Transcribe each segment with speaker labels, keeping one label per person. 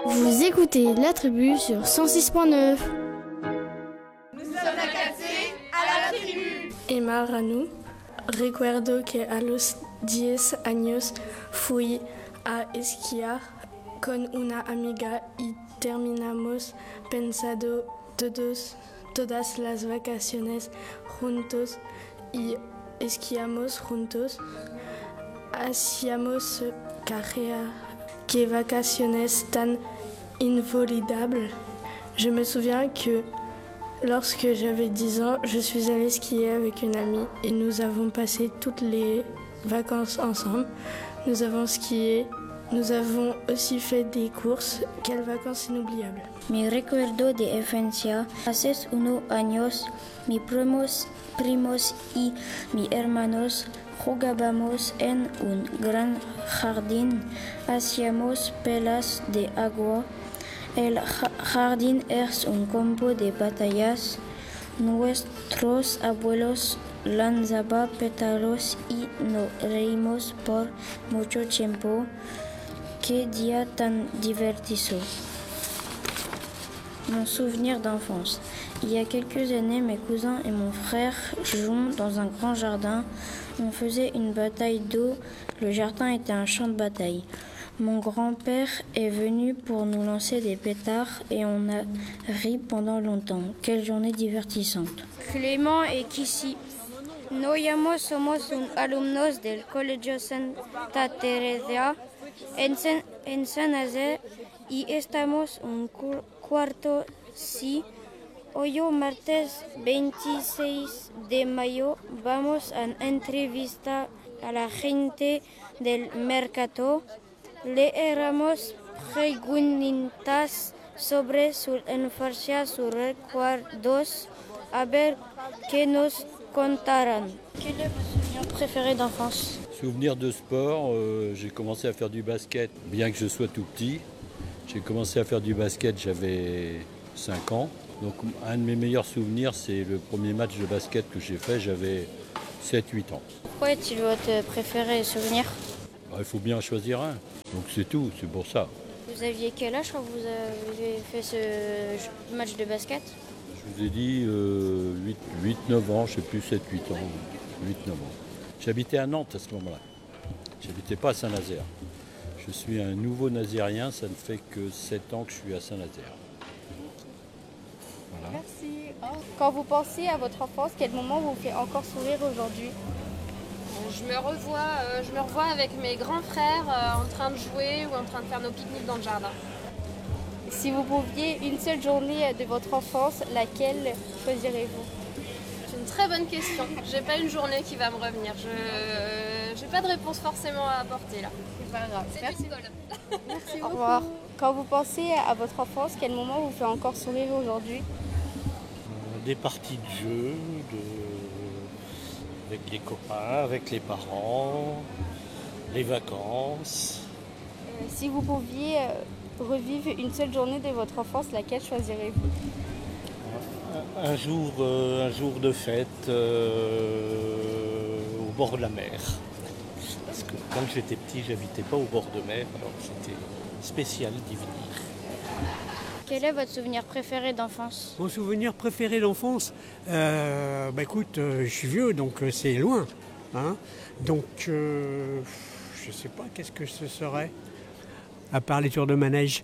Speaker 1: Vous écoutez La Tribu sur 106.9.
Speaker 2: Nous sommes la 4C à la tribu.
Speaker 3: Emma Ranou, recuerdo que a los 10 años fui a esquiar con una amiga y terminamos pensando todas las vacaciones juntos y esquiamos juntos. Hacíamos carrera. Que vacaciones tan inolvidables. Je me souviens que lorsque j'avais 10 ans, je suis allée skier avec une amie et nous avons passé toutes les vacances ensemble. Nous avons skié, nous avons aussi fait des courses. Quelles vacances inoubliables.
Speaker 4: Mi recuerdo de infancia, hace unos años, mis primos y mis hermanos jugábamos en un gran jardín, hacíamos pelas de agua. El jardín es un campo de batallas. Nuestros abuelos lanzaban pétalos y nos reímos por mucho tiempo. Qué día tan divertido. Mon souvenir d'enfance. Il y a quelques années, mes cousins et mon frère jouent dans un grand jardin. On faisait une bataille d'eau. Le jardin était un champ de bataille. Mon grand-père est venu pour nous lancer des pétards et on a ri pendant longtemps. Quelle journée divertissante.
Speaker 5: Clément et Kissy. Nos somos alumnos del Colegio Santa Teresa en Saint-Nazaire y estamos un cuarto C. Hoy martes 26 de mayo vamos a entrevistar a la gente del mercado. Le haremos preguntas sobre su infancia, sus recuerdos, a ver qué nos contarán.
Speaker 4: Quel est votre souvenir préféré d'enfance?
Speaker 6: Souvenir de sport, j'ai commencé à faire du basket, bien que je sois tout petit. J'ai commencé à faire du basket, j'avais 5 ans. Donc un de mes meilleurs souvenirs, c'est le premier match de basket que j'ai fait, j'avais 7-8 ans.
Speaker 4: Pourquoi est-il votre préféré souvenir?
Speaker 6: Il faut bien en choisir un, donc c'est tout, c'est pour ça.
Speaker 4: Vous aviez quel âge quand vous avez fait ce match de basket?
Speaker 6: Je vous ai dit 8-9 ans, je ne sais plus, 7-8 ans, 8-9 ans. J'habitais à Nantes à ce moment-là, j'habitais pas à Saint-Nazaire. Je suis un nouveau nazérien, ça ne fait que 7 ans que je suis à Saint-Nazaire. Voilà.
Speaker 2: Merci. Quand vous pensez à votre enfance, quel moment vous fait encore sourire aujourd'hui?
Speaker 7: Je me revois avec mes grands frères en train de jouer ou en train de faire nos pique-niques dans le jardin.
Speaker 2: Si vous pouviez une seule journée de votre enfance, laquelle choisirez-vous?
Speaker 7: C'est une très bonne question. J'ai pas une journée qui va me revenir. Je n'ai pas de réponse forcément à apporter là.
Speaker 2: C'est pas grave.
Speaker 7: Merci.
Speaker 2: Merci beaucoup. Au revoir. Quand vous pensez à votre enfance, quel moment vous fait encore sourire aujourd'hui?
Speaker 8: Des parties de jeu, avec les copains, avec les parents, les vacances.
Speaker 2: Si vous pouviez revivre une seule journée de votre enfance, laquelle choisirez-vous?
Speaker 8: Un jour de fête au bord de la mer. Parce que quand j'étais petit, j'habitais pas au bord de mer, alors c'était spécial d'y venir.
Speaker 4: Quel est votre souvenir préféré d'enfance?
Speaker 9: Mon souvenir préféré d'enfance, écoute, je suis vieux, donc c'est loin. Hein, donc, je sais pas, qu'est-ce que ce serait, à part les tours de manège.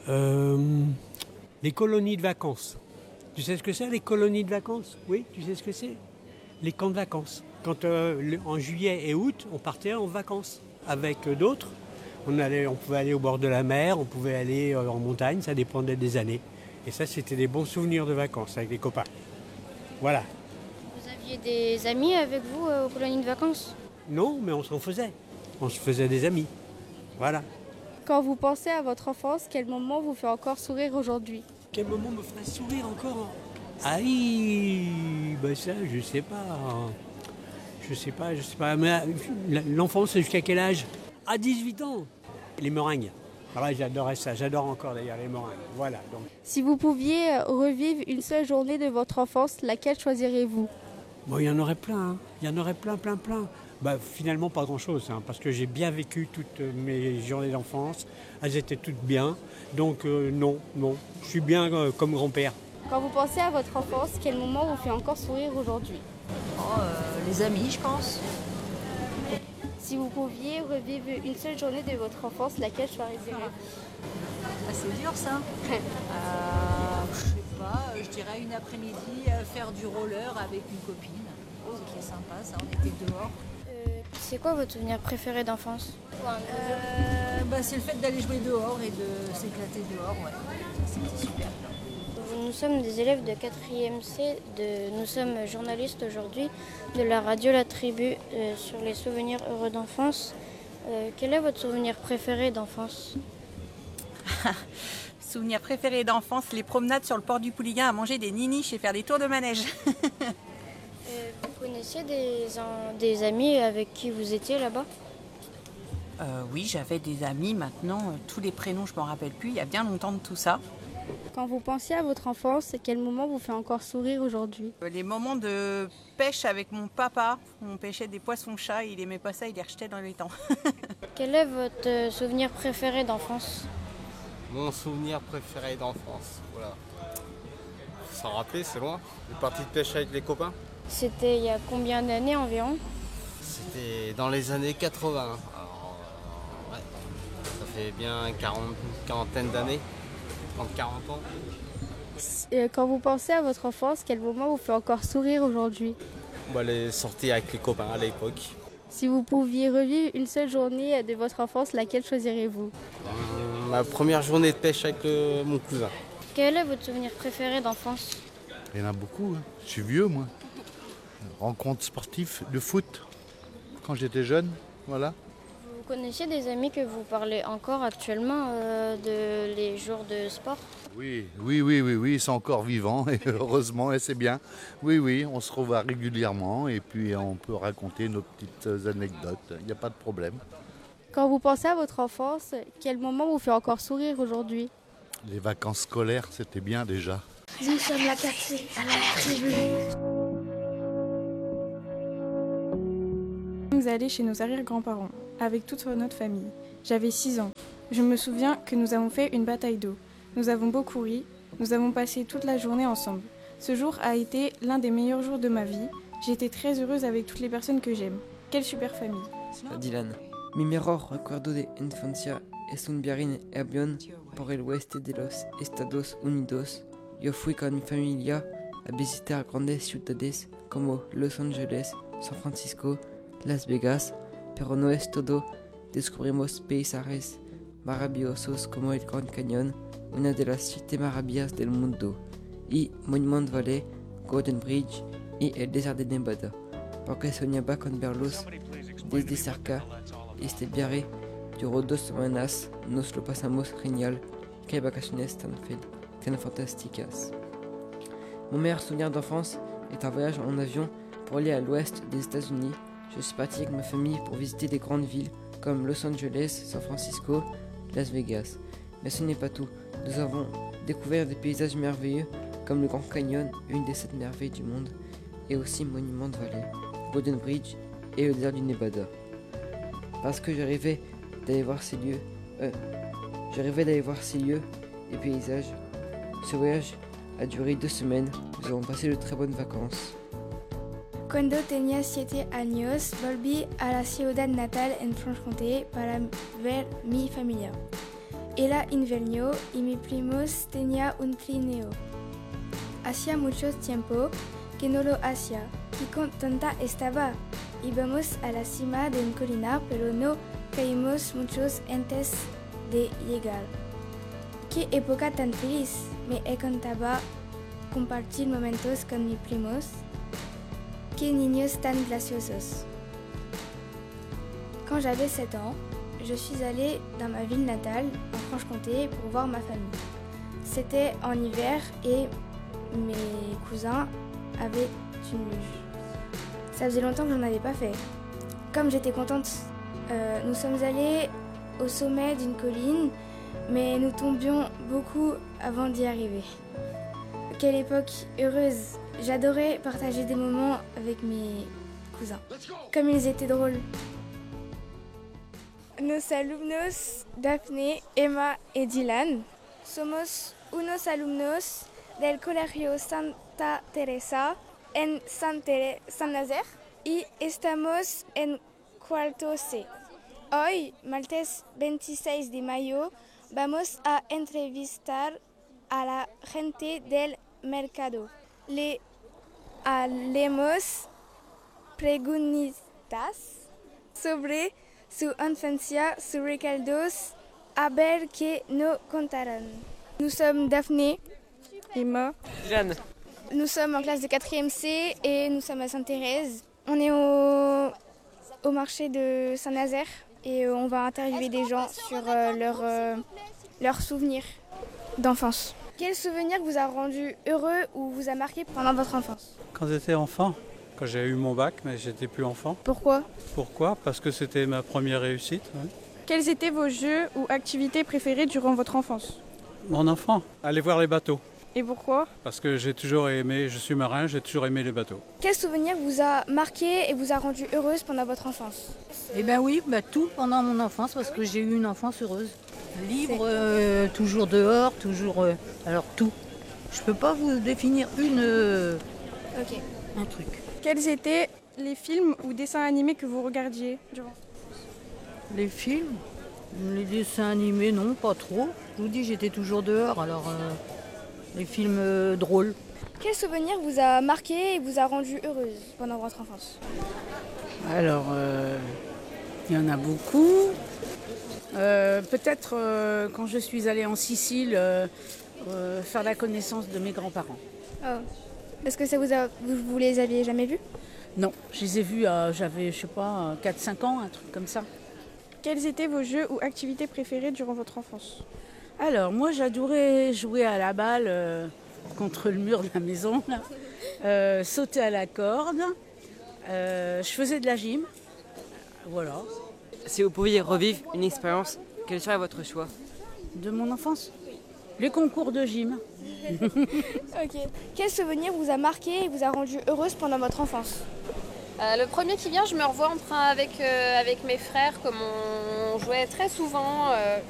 Speaker 9: Les colonies de vacances. Tu sais ce que c'est, les colonies de vacances? Oui, tu sais ce que c'est? Les camps de vacances. Quand en juillet et août, on partait en vacances avec d'autres. On pouvait aller au bord de la mer, on pouvait aller en montagne, ça dépendait des années. Et ça, c'était des bons souvenirs de vacances avec les copains. Voilà.
Speaker 4: Vous aviez des amis avec vous aux colonies de vacances?
Speaker 9: Non, mais on s'en faisait. On se faisait des amis. Voilà.
Speaker 2: Quand vous pensez à votre enfance, quel moment vous fait encore sourire aujourd'hui?
Speaker 9: Quel moment me ferait sourire encore? Aïe, ça, je sais pas. Je sais pas. Mais l'enfance, c'est jusqu'à quel âge? À 18 ans. Les meringues. Ah, j'adorais ça. J'adore encore d'ailleurs les meringues. Voilà. Donc.
Speaker 2: Si vous pouviez revivre une seule journée de votre enfance, laquelle choisirez-vous?
Speaker 9: Bon, il y en aurait plein. Il y en aurait plein. Finalement, pas grand-chose, hein, parce que j'ai bien vécu toutes mes journées d'enfance. Elles étaient toutes bien. Donc non, je suis bien comme grand-père.
Speaker 2: Quand vous pensez à votre enfance, quel moment vous fait encore sourire aujourd'hui?
Speaker 10: Les amis, je pense.
Speaker 2: Si vous pouviez revivre une seule journée de votre enfance, laquelle choisiriez-vous?
Speaker 10: C'est dur ça. Je sais pas, je dirais une après-midi faire du roller avec une copine. Ce qui est sympa, ça, on était dehors.
Speaker 4: C'est quoi votre souvenir préféré d'enfance?
Speaker 10: C'est le fait d'aller jouer dehors et de s'éclater dehors, ouais. Ça, c'était super.
Speaker 4: Nous sommes des élèves de 4e C, nous sommes journalistes aujourd'hui de la radio La Tribu sur les souvenirs heureux d'enfance. Quel est votre souvenir préféré d'enfance?
Speaker 11: Souvenir préféré d'enfance, les promenades sur le port du Pouliguen à manger des niniches et faire des tours de manège.
Speaker 4: Vous connaissiez des amis avec qui vous étiez là-bas?
Speaker 11: Oui, j'avais des amis. Maintenant, tous les prénoms, je ne m'en rappelle plus. Il y a bien longtemps de tout ça.
Speaker 2: Quand vous pensez à votre enfance, quel moment vous fait encore sourire aujourd'hui?
Speaker 11: Les moments de pêche avec mon papa. On pêchait des poissons-chats. Il aimait pas ça, il les rejetait dans les temps.
Speaker 4: Quel est votre souvenir préféré d'enfance?
Speaker 12: Mon souvenir préféré d'enfance, voilà. S'en rappeler, c'est loin. Les parties de pêche avec les copains.
Speaker 4: C'était il y a combien d'années environ?
Speaker 12: C'était dans les années 80. Alors, ouais, ça fait bien une quarantaine d'années, 30-40 ans.
Speaker 2: Quand vous pensez à votre enfance, quel moment vous fait encore sourire aujourd'hui?
Speaker 12: Les sorties avec les copains à l'époque.
Speaker 2: Si vous pouviez revivre une seule journée de votre enfance, laquelle choisiriez-vous?
Speaker 12: Ma première journée de pêche avec mon cousin.
Speaker 4: Quel est votre souvenir préféré d'enfance?
Speaker 13: Il y en a beaucoup, hein. Je suis vieux moi. Rencontres sportives de foot quand j'étais jeune, voilà.
Speaker 4: Vous connaissiez des amis que vous parlez encore actuellement de les jours de sport?
Speaker 13: Oui, ils sont encore vivants et heureusement et c'est bien. Oui, on se revoit régulièrement et puis on peut raconter nos petites anecdotes, il n'y a pas de problème.
Speaker 2: Quand vous pensez à votre enfance, quel moment vous fait encore sourire aujourd'hui?
Speaker 13: Les vacances scolaires, c'était bien déjà.
Speaker 1: Nous sommes la quartier à la tribu.
Speaker 14: Nous sommes allés chez nos arrière-grands-parents, avec toute notre famille. J'avais 6 ans. Je me souviens que nous avons fait une bataille d'eau. Nous avons beaucoup ri, nous avons passé toute la journée ensemble. Ce jour a été l'un des meilleurs jours de ma vie. J'ai été très heureuse avec toutes les personnes que j'aime. Quelle super famille.
Speaker 15: Dylan. Mi mejor recuerdo de infancia es un viaje en avión por el oeste de los Estados Unidos. Yo fui con mi familia a visitar grandes ciudades como Los Angeles, San Francisco, Las Vegas, pero no es todo. Descubrimos paisajes maravillosos como el Grand Canyon, una de las 7 maravillas del mundo, y Monument Valley, Golden Bridge y el desierto de Nevada, porque soñaba con verlos desde cerca. Este viaje duró 2 semanas, nos lo pasamos genial. Qué vacaciones tan fantásticas. Mon meilleur souvenir d'enfance est un voyage en avion pour aller à l'ouest des États-Unis. Je suis parti avec ma famille pour visiter des grandes villes comme Los Angeles, San Francisco, Las Vegas. Mais ce n'est pas tout. Nous avons découvert des paysages merveilleux comme le Grand Canyon, une des 7 merveilles du monde, et aussi Monument Valley, Golden Bridge et le désert du Nevada. Parce que je rêvais d'aller voir ces lieux, les paysages. Ce voyage a duré 2 semaines. Nous avons passé de très bonnes vacances.
Speaker 1: Cuando tenía 7 años, volví a la ciudad natal en Franche-Comté para ver mi familia. Era invierno y mis primos tenían un trineo. Hacía mucho tiempo que no lo hacía y contenta estaba. Íbamos a la cima de una colina, pero no caímos muchos antes de llegar. ¡Qué época tan feliz! Me encantaba compartir momentos con mis primos. ¡Qué niños tan graciosos! Quand j'avais 7 ans, je suis allée dans ma ville natale, en Franche-Comté, pour voir ma famille. C'était en hiver et mes cousins avaient une luge. Ça faisait longtemps que je n'en avais pas fait. Comme j'étais contente, nous sommes allés au sommet d'une colline, mais nous tombions beaucoup avant d'y arriver. Quelle époque heureuse! J'adorais partager des moments avec mes cousins. Comme ils étaient drôles. Nos alumnos Daphne, Emma et Dylan. Somos unos alumnos del Colegio Santa Teresa en San Nazaire y estamos en cuarto C. Hoy, martes 26 de mayo, vamos a entrevistar a la gente del mercado. Le haremos preguntas sobre su infancia, sus recuerdos, a ver qué nos contarán. Nous sommes Daphne, Emma,
Speaker 16: Dylan.
Speaker 1: Nous sommes en classe de 4e C et nous sommes à Sainte-Thérèse. On est au marché de Saint-Nazaire et on va interviewer des gens sur leurs souvenirs d'enfance. Quel souvenir vous a rendu heureux ou vous a marqué pendant votre enfance?
Speaker 17: Quand j'étais enfant, quand j'ai eu mon bac, mais j'étais plus enfant.
Speaker 1: Pourquoi?
Speaker 17: Pourquoi? Parce que c'était ma première réussite. Ouais.
Speaker 14: Quels étaient vos jeux ou activités préférées durant votre enfance?
Speaker 17: Mon enfant, aller voir les bateaux.
Speaker 14: Et pourquoi?
Speaker 17: Parce que j'ai toujours aimé, je suis marin, j'ai toujours aimé les bateaux.
Speaker 1: Quel souvenir vous a marqué et vous a rendu heureuse pendant votre enfance?
Speaker 10: Eh bien oui, tout pendant mon enfance, parce que j'ai eu une enfance heureuse. Libre, toujours dehors, toujours... alors tout. Je peux pas vous définir un truc.
Speaker 14: Quels étaient les films ou dessins animés que vous regardiez durant?
Speaker 10: Les films, les dessins animés, non, pas trop. Je vous dis, j'étais toujours dehors, alors les films drôles.
Speaker 1: Quel souvenir vous a marqué et vous a rendu heureuse pendant votre enfance?
Speaker 18: Alors, il y en a beaucoup. Peut-être quand je suis allée en Sicile faire la connaissance de mes grands-parents.
Speaker 1: Oh. Est-ce que vous les aviez jamais vus?
Speaker 18: Non, je les ai vus, j'avais, 4-5 ans, un truc comme ça.
Speaker 14: Quels étaient vos jeux ou activités préférées durant votre enfance?
Speaker 18: Alors, moi, j'adorais jouer à la balle contre le mur de la maison, là. Sauter à la corde. Je faisais de la gym. Voilà.
Speaker 16: Si vous pouviez revivre une expérience, quel serait votre choix?
Speaker 18: De mon enfance? Les concours de gym.
Speaker 1: Ok. Quel souvenir vous a marqué et vous a rendu heureuse pendant votre enfance?
Speaker 7: Le premier qui vient, je me revois en train avec mes frères, comme on jouait très souvent